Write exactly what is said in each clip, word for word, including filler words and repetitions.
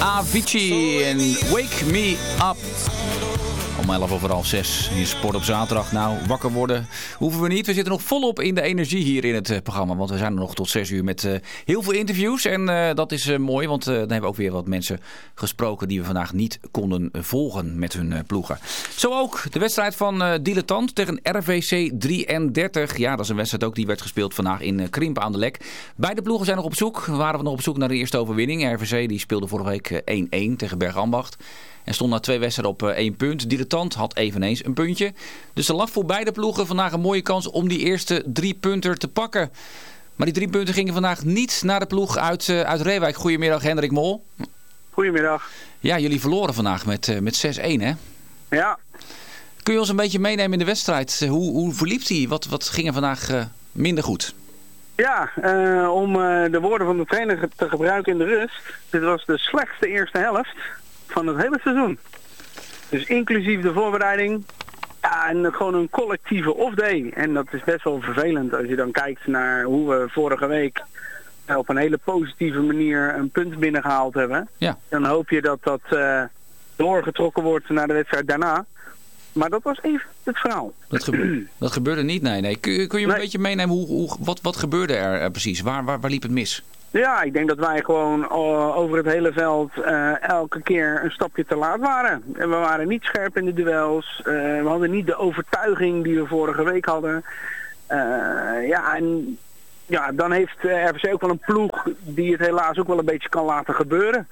Avicii en Wake Me Up. Om elf over half zes in Sport op zaterdag. Nou, wakker worden hoeven we niet. We zitten nog volop in de energie hier in het uh, programma. Want we zijn er nog tot zes uur met uh, heel veel interviews. En uh, dat is uh, mooi, want uh, dan hebben we ook weer wat mensen gesproken die we vandaag niet konden uh, volgen met hun uh, ploegen. Zo ook de wedstrijd van uh, Dilettant tegen R V C drieëndertig. Ja, dat is een wedstrijd ook die werd gespeeld vandaag in uh, Krimpen aan de Lek. Beide ploegen zijn nog op zoek. We waren nog op zoek naar de eerste overwinning. R V C die speelde vorige week uh, één-één tegen Bergambacht. En stond na twee wedstrijden op uh, één punt. Dilettant had eveneens een puntje. Dus er lag voor beide ploegen vandaag een mooie kans om die eerste drie punten te pakken. Maar die drie punten gingen vandaag niet naar de ploeg uit, uh, uit Reewijk. Goedemiddag, Hendrik Mol. Goedemiddag. Ja, jullie verloren vandaag met, uh, met zes-één, hè? Ja. Kun je ons een beetje meenemen in de wedstrijd? Uh, hoe, hoe verliep die? Wat, wat ging er vandaag uh, minder goed? Ja, uh, om uh, de woorden van de trainer te gebruiken in de rust. Dit was de slechtste eerste helft van het hele seizoen. Dus inclusief de voorbereiding. Ja, en gewoon een collectieve off-day. En dat is best wel vervelend als je dan kijkt naar hoe we vorige week op een hele positieve manier een punt binnengehaald hebben. Ja. Dan hoop je dat dat uh, doorgetrokken wordt naar de wedstrijd daarna. Maar dat was even het verhaal. Dat gebeurde, dat gebeurde niet, nee. nee. Kun, kun je me nee. een beetje meenemen, hoe, hoe, wat, wat gebeurde er uh, precies? Waar, waar, waar liep het mis? Ja, ik denk dat wij gewoon uh, over het hele veld uh, elke keer een stapje te laat waren. En we waren niet scherp in de duels. Uh, we hadden niet de overtuiging die we vorige week hadden. Uh, ja, en ja, dan heeft uh, R V C ook wel een ploeg die het helaas ook wel een beetje kan laten gebeuren.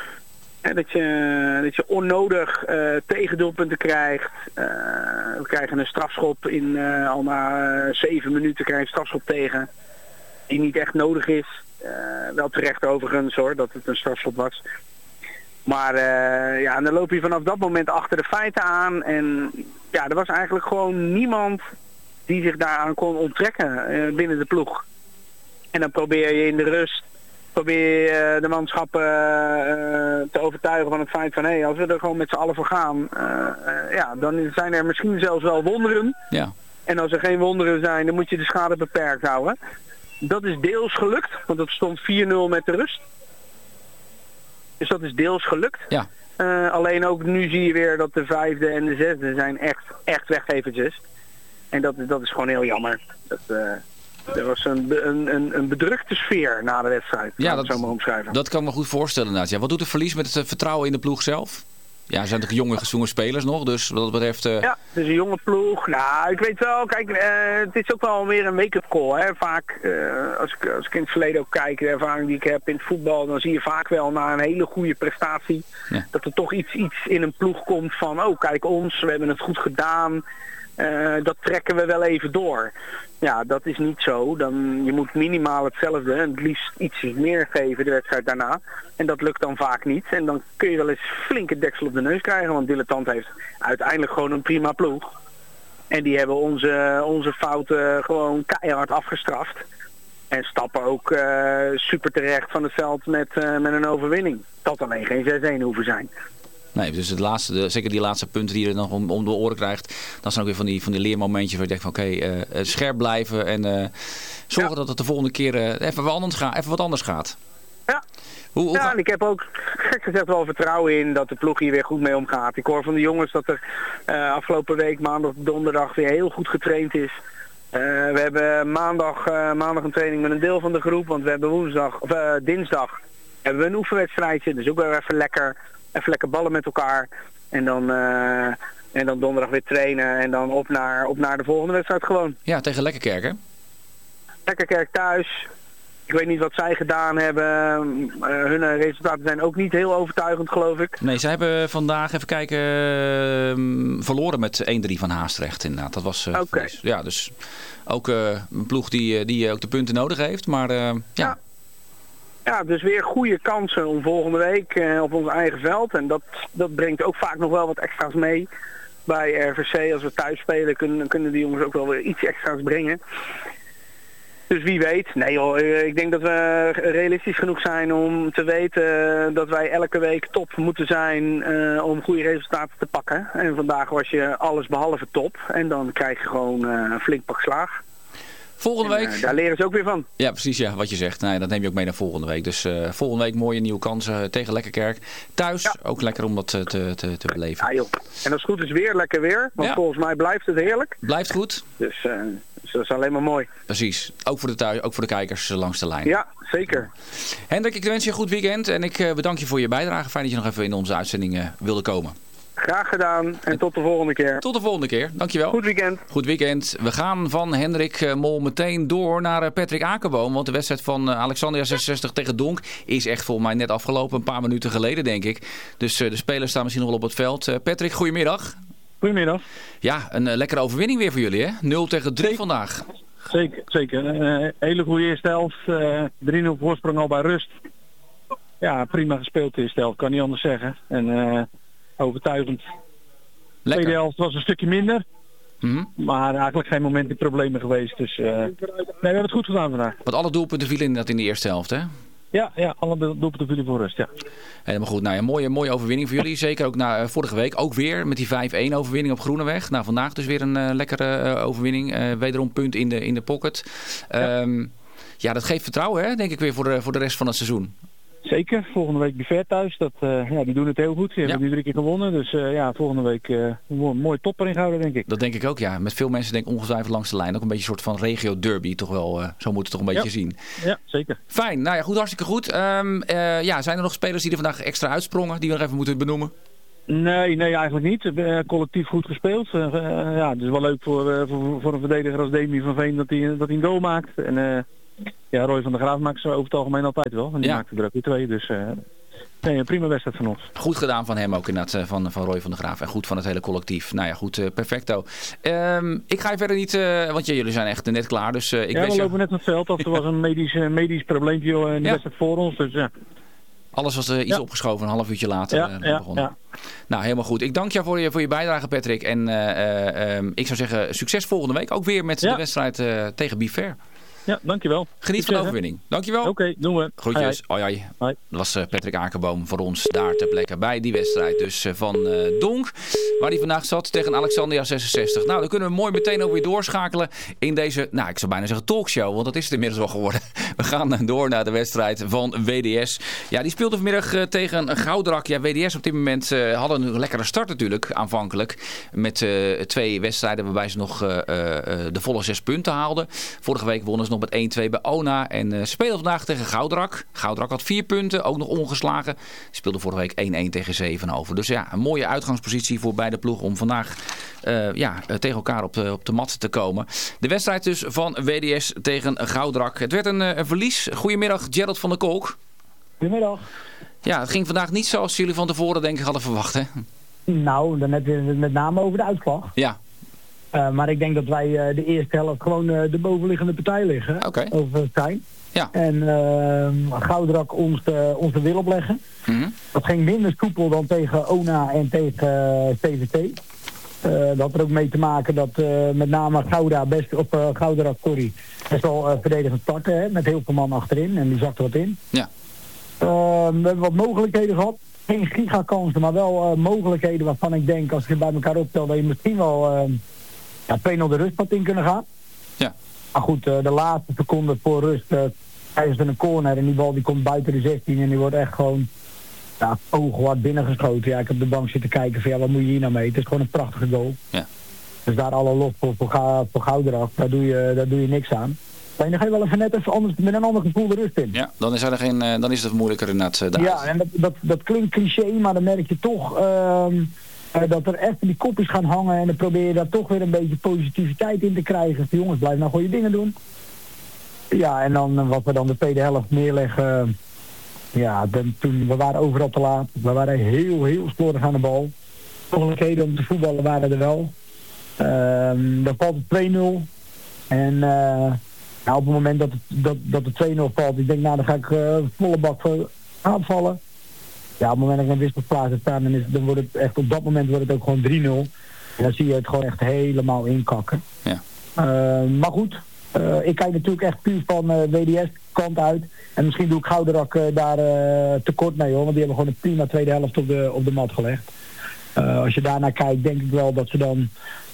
Hè, dat, je, dat je onnodig uh, tegendoelpunten krijgt. Uh, we krijgen een strafschop in uh, al na uh, zeven minuten krijg je een strafschop tegen. Die niet echt nodig is. Uh, wel terecht overigens hoor, dat het een strafschop was. Maar uh, ja, en dan loop je vanaf dat moment achter de feiten aan. En ja, er was eigenlijk gewoon niemand die zich daaraan kon onttrekken uh, binnen de ploeg. En dan probeer je in de rust, probeer je uh, de manschappen uh, te overtuigen van het feit van hé, hey, als we er gewoon met z'n allen voor gaan, uh, uh, ja, dan zijn er misschien zelfs wel wonderen. Ja. En als er geen wonderen zijn, dan moet je de schade beperkt houden. Dat is deels gelukt, want het stond vier nul met de rust. Dus dat is deels gelukt. Ja. Uh, alleen ook nu zie je weer dat de vijfde en de zesde zijn echt, echt weggevertjes. En dat, dat is gewoon heel jammer. Dat, uh, er was een, een, een bedrukte sfeer na de wedstrijd. Ja, dat, zo maar omschrijven. Dat kan ik me goed voorstellen inderdaad. Ja, wat doet het verlies met het vertrouwen in de ploeg zelf? Ja, er zijn toch jonge, jonge spelers nog, dus wat dat betreft... Uh... Ja, het is een jonge ploeg. Nou, ik weet wel, kijk, uh, het is ook wel weer een wake-up call. Hè. Vaak, uh, als, ik, als ik in het verleden ook kijk, de ervaring die ik heb in het voetbal, dan zie je vaak wel na een hele goede prestatie, ja, dat er toch iets, iets in een ploeg komt van, oh, kijk ons, we hebben het goed gedaan. Uh, dat trekken we wel even door. Ja, dat is niet zo. Dan, je moet minimaal hetzelfde en het liefst iets meer geven de wedstrijd daarna. En dat lukt dan vaak niet. En dan kun je wel eens flinke deksel op de neus krijgen. Want Dilettant heeft uiteindelijk gewoon een prima ploeg. En die hebben onze, onze fouten gewoon keihard afgestraft. En stappen ook uh, super terecht van het veld met, uh, met een overwinning. Dat alleen geen zes-één hoeven zijn. Nee, dus het laatste, de, zeker die laatste punten die je nog om, om de oren krijgt, dat zijn ook weer van die, van die leermomentjes waar je denkt van oké, okay, uh, scherp blijven en uh, zorgen ja. dat het de volgende keer uh, even, wat anders gaat, even wat anders gaat. Ja, hoe, hoe ja en ik heb ook gek gezegd wel vertrouwen in dat de ploeg hier weer goed mee omgaat. Ik hoor van de jongens dat er uh, afgelopen week maandag, donderdag weer heel goed getraind is. Uh, we hebben maandag, uh, maandag een training met een deel van de groep, want we hebben woensdag, of uh, dinsdag hebben we een oefenwedstrijdje, dus ook weer even lekker. Even lekker ballen met elkaar. En dan, uh, en dan donderdag weer trainen. En dan op naar, op naar de volgende wedstrijd gewoon. Ja, tegen Lekkerkerk hè? Lekkerkerk thuis. Ik weet niet wat zij gedaan hebben. Uh, hun resultaten zijn ook niet heel overtuigend geloof ik. Nee, zij hebben vandaag, even kijken, uh, verloren met één-drie van Haastrecht inderdaad. Dat was uh, okay. Ja, dus ook uh, een ploeg die, die ook de punten nodig heeft. Maar uh, ja... ja. Ja, dus weer goede kansen om volgende week uh, op ons eigen veld. En dat, dat brengt ook vaak nog wel wat extra's mee. Bij R V C, als we thuis spelen, kunnen, kunnen die jongens ook wel weer iets extra's brengen. Dus wie weet. Nee hoor, ik denk dat we realistisch genoeg zijn om te weten dat wij elke week top moeten zijn uh, om goede resultaten te pakken. En vandaag was je alles behalve top. En dan krijg je gewoon uh, een flink pak slaag. Volgende week. En, uh, daar leren ze ook weer van. Ja, precies. Ja, wat je zegt. Nou, dat neem je ook mee naar volgende week. Dus uh, volgende week mooie nieuwe kansen tegen Lekkerkerk. Thuis ja. ook lekker om dat te, te, te, te beleven. Ja, joh. En als het goed is weer lekker weer. Want ja. volgens mij blijft het heerlijk. Blijft goed. Dus, uh, dus dat is alleen maar mooi. Precies. Ook voor de, thuis, ook voor de kijkers langs de lijn. Ja, zeker. Hendrik, ik wens je een goed weekend. En ik uh, bedank je voor je bijdrage. Fijn dat je nog even in onze uitzending uh, wilde komen. Graag gedaan en tot de volgende keer. Tot de volgende keer, dankjewel. Goed weekend. Goed weekend. We gaan van Hendrik Mol meteen door naar Patrick Akerboom. Want de wedstrijd van Alexandria zesenzestig tegen Donk is echt volgens mij net afgelopen. Een paar minuten geleden, denk ik. Dus de spelers staan misschien nog wel op het veld. Patrick, goedemiddag. Goedemiddag. Ja, een lekkere overwinning weer voor jullie, hè? nul tegen drie zeker. Vandaag. Zeker, zeker. Een uh, hele goede eerste helft. Uh, drie nul voorsprong al bij rust. Ja, prima gespeeld de eerste helft, kan niet anders zeggen. En... Uh, overtuigend. De tweede helft was een stukje minder. Mm-hmm. Maar eigenlijk geen moment in problemen geweest. Dus uh, nee, we hebben het goed gedaan vandaag. Want alle doelpunten vielen inderdaad in de eerste helft, hè? Ja, ja, alle doelpunten vielen voor rust, ja. Helemaal goed. Nou ja, mooie, mooie overwinning voor jullie. Zeker ook na uh, vorige week. Ook weer met die vijf-een overwinning op Groeneweg. Nou, vandaag dus weer een uh, lekkere uh, overwinning. Uh, wederom punt in de, in de pocket. Um, ja. ja, dat geeft vertrouwen, hè? Denk ik weer voor de, voor de rest van het seizoen. Zeker, volgende week Biver thuis. Dat, uh, ja, die doen het heel goed. Die ja. hebben nu drie keer gewonnen. Dus uh, ja, volgende week uh, een mooie topper inhouden, denk ik. Dat denk ik ook, ja. Met veel mensen denk ik ongetwijfeld langs de lijn. Ook een beetje een soort van regio derby, toch wel. Uh, zo moet het toch een beetje ja. zien. Ja, zeker. Fijn, nou ja, goed, hartstikke goed. Um, uh, ja, zijn er nog spelers die er vandaag extra uitsprongen, die we nog even moeten benoemen? Nee, nee, eigenlijk niet. Uh, collectief goed gespeeld. Uh, uh, ja, het is wel leuk voor, uh, voor, voor een verdediger als Demi van Veen dat hij dat hij een goal maakt. En, uh, Ja, Roy van der Graaf maakt ze over het algemeen altijd wel. En die ja. maakte er ook weer twee. Dus uh, nee, een prima wedstrijd van ons. Goed gedaan van hem ook inderdaad, van, van Roy van der Graaf. En goed van het hele collectief. Nou ja, goed, uh, perfecto. Um, ik ga je verder niet, uh, want ja, jullie zijn echt net klaar. Dus, uh, ik ja, we jou... lopen net op het veld. Of er was een medisch, uh, medisch probleempje in de ja. wedstrijd voor ons. Dus ja. Alles was uh, iets ja. opgeschoven, een half uurtje later ja, uh, ja, begonnen. Ja. Nou, helemaal goed. Ik dank jou voor je, voor je bijdrage, Patrick. En uh, uh, um, ik zou zeggen, succes volgende week. Ook weer met ja. de wedstrijd uh, tegen Biver. Ja, dankjewel. Geniet van de overwinning. Dankjewel. Oké, okay, doen we. Groetjes. Hoi, hoi. hoi. Dat was uh, Patrick Akerboom voor ons daar ter plekke bij die wedstrijd dus uh, van uh, Donk. Waar hij vandaag zat tegen Alexandria zesenzestig. Nou, dan kunnen we mooi meteen ook weer doorschakelen in deze, nou, ik zou bijna zeggen talkshow. Want dat is het inmiddels wel geworden. We gaan door naar de wedstrijd van W D S. Ja, die speelde vanmiddag uh, tegen een Goudrak. Ja, W D S op dit moment uh, hadden een lekkere start natuurlijk, aanvankelijk. Met uh, twee wedstrijden waarbij ze nog uh, uh, de volle zes punten haalden. Vorige week wonnen ze nog met één twee bij Ona. En uh, spelen vandaag tegen Goudrak. Goudrak had vier punten, ook nog ongeslagen. Speelde vorige week één-één tegen Zevenhoven. Dus ja, een mooie uitgangspositie voor beide ploegen om vandaag uh, ja, tegen elkaar op de, op de mat te komen. De wedstrijd dus van W D S tegen Goudrak. Het werd een, een verlies. Goedemiddag, Gerald van der Kolk. Goedemiddag. Ja, het ging vandaag niet zoals jullie van tevoren denk ik hadden verwacht, hè? Nou, dan heb je het met name over de uitslag. Ja. Uh, maar ik denk dat wij uh, de eerste helft gewoon uh, de bovenliggende partij liggen. Oké. Okay. Over het zijn. Ja. En uh, Goudrak ons de, ons de wil opleggen. Mm-hmm. Dat ging minder soepel dan tegen Ona en tegen uh, C V T. Uh, dat had er ook mee te maken dat uh, met name Gouda best, op uh, Goudrak, sorry, best wel uh, verdedigend starten, hè, met heel veel man achterin. En die zat er wat in. Ja. Uh, we hebben wat mogelijkheden gehad. Geen gigakansen, maar wel uh, mogelijkheden waarvan ik denk, als je bij elkaar optelt, dat je misschien wel uh, ja, twee nul de rustpad in kunnen gaan. Ja. Maar goed, uh, de laatste seconde voor rust uh, krijgen ze een corner en die bal die komt buiten de zestien en die wordt echt gewoon ja, oogwaard binnengeschoten. Ja, ik heb op de bank zitten kijken van ja, wat moet je hier nou mee? Het is gewoon een prachtige goal. Ja. Dus daar alle lof voor, voor, voor Goudrak, daar doe je, daar doe je niks aan. Maar dan ga je wel even net even anders, met een ander gevoel de rust in. Ja, dan is, er geen, uh, dan is het moeilijker inderdaad. Uh, ja, en dat, dat, dat klinkt cliché, maar dan merk je toch uh, uh, dat er echt die kopjes gaan hangen. En dan probeer je daar toch weer een beetje positiviteit in te krijgen. De jongens, blijf nou goede dingen doen. Ja, en dan uh, wat we dan de tweede helft neerleggen. Uh, ja, dan, toen, we waren overal te laat. We waren heel, heel slordig aan de bal. Mogelijkheden om te voetballen waren er wel. Uh, dan valt het twee nul. En... Uh, Nou, op het moment dat het, dat, dat de twee nul valt, ik denk, nou, dan ga ik uh, volle bak voor aanvallen. Ja, op het moment dat ik een wisselplaats heb staan, dan, is, dan wordt het echt, op dat moment wordt het ook gewoon drie nul. En dan zie je het gewoon echt helemaal inkakken. Ja. Uh, maar goed, uh, ik kijk natuurlijk echt puur van uh, W D S kant uit. En misschien doe ik Gouderak uh, daar uh, tekort mee, hoor, want die hebben gewoon een prima tweede helft op de, op de mat gelegd. Uh, als je daarnaar kijkt, denk ik wel dat ze dan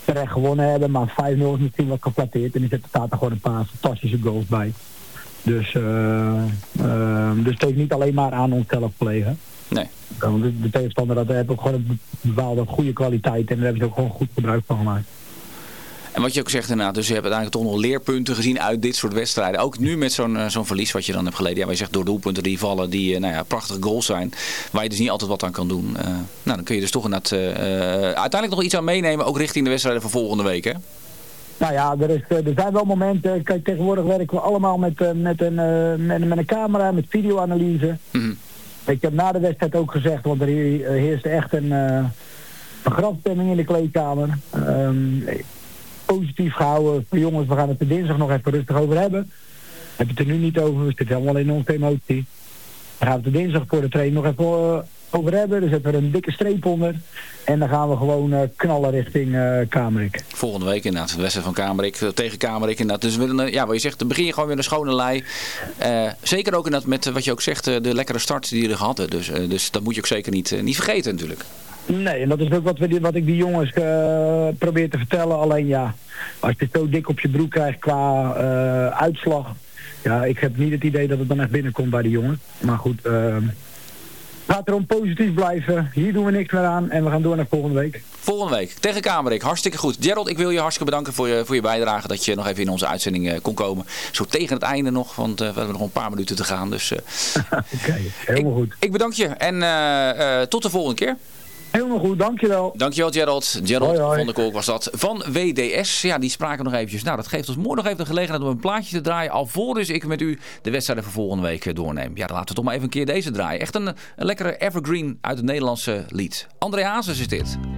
terecht gewonnen hebben. Maar vijf nul is misschien wat geflatteerd. En er staat er gewoon een paar fantastische goals bij. Dus, uh, uh, dus het heeft niet alleen maar aan onszelf gelegen. Nee. Want de, de tegenstander dat heeft ook gewoon een bepaalde goede kwaliteit. En daar hebben ze ook gewoon goed gebruik van gemaakt. En wat je ook zegt inderdaad, dus je hebt uiteindelijk toch nog leerpunten gezien uit dit soort wedstrijden. Ook nu met zo'n zo'n verlies wat je dan hebt geleden. Ja, waar je zegt door doelpunten die vallen, die nou ja, prachtige goals zijn. Waar je dus niet altijd wat aan kan doen. Uh, nou, dan kun je dus toch inderdaad uh, uiteindelijk nog iets aan meenemen. Ook richting de wedstrijden van volgende week, hè? Nou ja, er, is, er zijn wel momenten. Kijk, tegenwoordig werken we allemaal met, uh, met, een, uh, met, met een camera, met videoanalyse. Mm-hmm. Ik heb na de wedstrijd ook gezegd, want er heerste echt een, uh, een grafstemming in de kleedkamer. Um, positief gehouden. Jongens, we gaan het er dinsdag nog even rustig over hebben. We hebben het er nu niet over, we zitten helemaal in onze emotie. Daar gaan we het er dinsdag voor de training nog even uh, over hebben. Dus zetten we er een dikke streep onder. En dan gaan we gewoon uh, knallen richting uh, Kamerik. Volgende week inderdaad, de wedstrijd van Kamerik tegen Kamerik inderdaad. Dus we, ja, wat je zegt, dan begin je gewoon weer een schone lei. Uh, zeker ook inderdaad met wat je ook zegt, de lekkere start die jullie gehad hebben. Dus, uh, dus dat moet je ook zeker niet, uh, niet vergeten natuurlijk. Nee, en dat is ook wat, we, wat ik die jongens uh, probeer te vertellen. Alleen ja, als je het zo dik op je broek krijgt qua uh, uitslag. Ja, ik heb niet het idee dat het dan echt binnenkomt bij die jongens. Maar goed, uh, gaat erom positief blijven. Hier doen we niks meer aan en we gaan door naar volgende week. Volgende week tegen Kamerik. Hartstikke goed. Gerald, ik wil je hartstikke bedanken voor je, voor je bijdrage. Dat je nog even in onze uitzending uh, kon komen. Zo tegen het einde nog, want uh, we hebben nog een paar minuten te gaan. Dus, uh, Oké, okay, helemaal ik, goed. Ik bedank je en uh, uh, tot de volgende keer. Helemaal goed, dankjewel. Dankjewel Gerald. Gerald hoi, hoi. van der Kolk was dat van W D S. Ja, die spraken nog eventjes. Nou, dat geeft ons morgen nog even de gelegenheid om een plaatje te draaien. Alvorens ik met u de wedstrijden van volgende week doorneem. Ja, dan laten we toch maar even een keer deze draaien. Echt een, een lekkere evergreen uit het Nederlandse lied. André Hazes is dit.